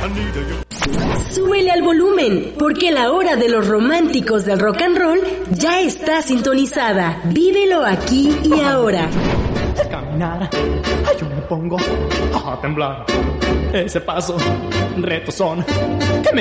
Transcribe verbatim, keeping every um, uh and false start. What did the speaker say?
Súbele al volumen, porque la hora de los románticos del rock and roll ya está sintonizada. Vívelo aquí y ahora. Al caminar, yo me pongo a temblar. Ese paso, retos son que me